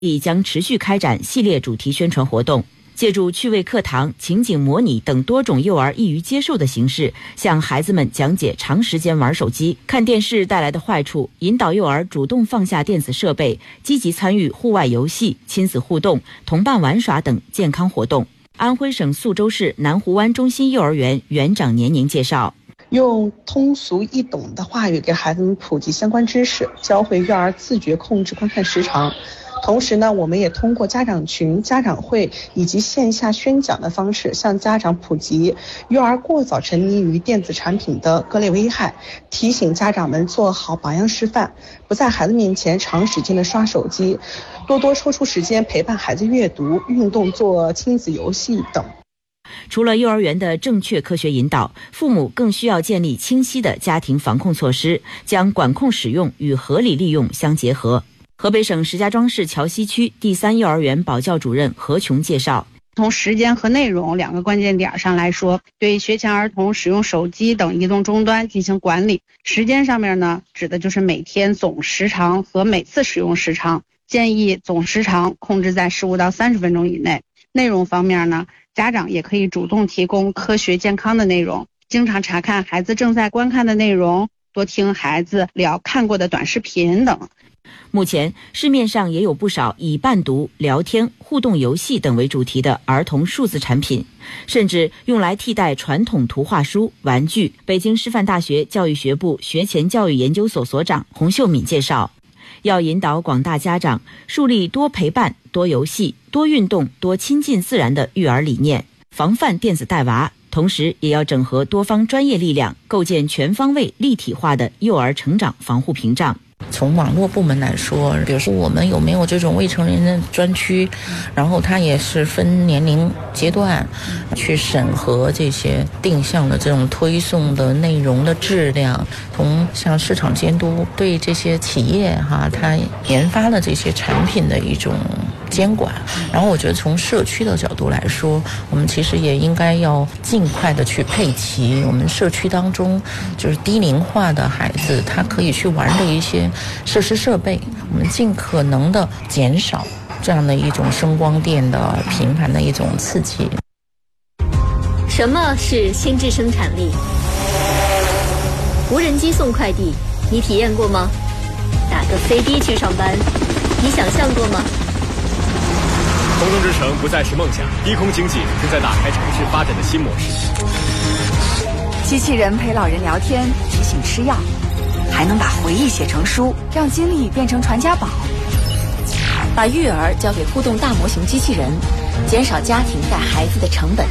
亦将持续开展系列主题宣传活动，借助趣味课堂、情景模拟等多种幼儿易于接受的形式，向孩子们讲解长时间玩手机、看电视带来的坏处，引导幼儿主动放下电子设备，积极参与户外游戏、亲子互动、同伴玩耍等健康活动。安徽省宿州市南湖湾中心幼儿园园长年宁介绍， 用通俗易懂的话语给孩子们普及相关知识，教会幼儿自觉控制观看时长。同时呢，我们也通过家长群、家长会以及线下宣讲的方式，向家长普及幼儿过早沉迷于电子产品的各类危害，提醒家长们做好榜样示范，不在孩子面前长时间的刷手机，多多抽出时间陪伴孩子阅读、运动、做亲子游戏等。 除了幼儿园的正确科学引导，父母更需要建立清晰的家庭防控措施，将管控使用与合理利用相结合。河北省石家庄市桥西区第3幼儿园保教主任何琼介绍， 从时间和内容2个关键点上来说，对学前儿童使用手机等移动终端进行管理。时间上面呢，指的就是每天总时长和每次使用时长，建议总时长控制在15到30分钟以内。内容方面呢，家长也可以主动提供科学健康的内容，经常查看孩子正在观看的内容，多听孩子聊看过的短视频等。 目前市面上也有不少以伴读、聊天、互动游戏等为主题的儿童数字产品，甚至用来替代传统图画书、玩具。北京师范大学教育学部学前教育研究所所长洪秀敏介绍，要引导广大家长树立多陪伴、多游戏、多运动、多亲近自然的育儿理念，防范电子带娃，同时也要整合多方专业力量，构建全方位立体化的幼儿成长防护屏障。 从网络部门来说，比如说我们有没有这种未成年人专区，然后它也是分年龄阶段去审核这些定向的这种推送的内容的质量，从像市场监督对这些企业它研发的这些产品的一种监管。然后我觉得从社区的角度来说，我们其实也应该要尽快的去配齐我们社区当中就是低龄化的孩子他可以去玩的一些设施设备，我们尽可能的减少这样的一种声光电的频繁的一种刺激。 什么是心智生产力？无人机送快递，你体验过吗？打个飞的去上班，你想象过吗？ 空中之城不再是梦想，低空经济正在打开城市发展的新模式。 机器人陪老人聊天，提醒吃药，还能把回忆写成书，让经历变成传家宝。 把育儿交给互动大模型机器人，减少家庭带孩子的成本。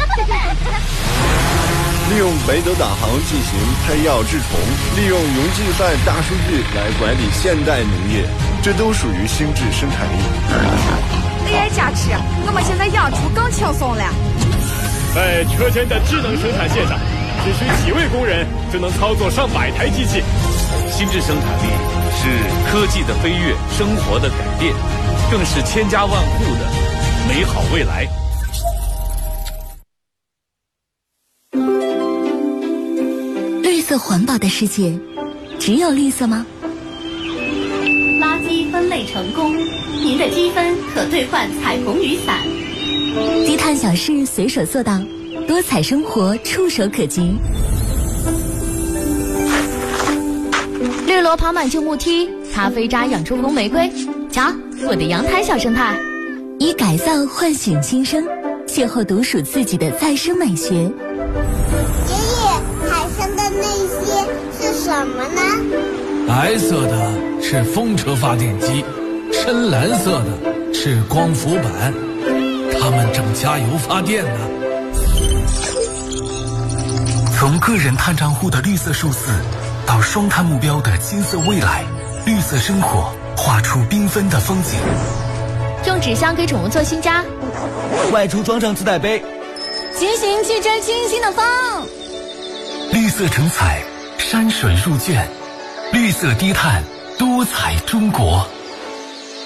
利用北斗导航进行配药治虫，利用云计算大数据来管理现代农业，这都属于心智生产力。 AI 加持，我们现在养猪更轻松了。 在车间的智能生产线上，只需几位工人就能操作上百台机器。 心智生产力是科技的飞跃，生活的改变，更是千家万户的美好未来。 绿色环保的世界，只有绿色吗？ 垃圾分类成功，您的积分可兑换彩虹雨伞。 低碳小事随手做到，多彩生活触手可及。 绿萝跑满旧木梯，咖啡渣养出红玫瑰。瞧，我的阳台小生态。 以改造唤醒新生，邂逅独属自己的再生美学。 爷爷，海上的那些是什么呢？ 白色的是风车发电机，深蓝色的是光伏板，它们正加油发电呢。 从个人碳账户的绿色数字，到双碳目标的金色未来，绿色生活画出缤纷的风景。 用纸箱给宠物做新家， 外出装上自带杯， 骑行去追清新的风。 绿色成彩，山水入卷，绿色低碳，多彩中国。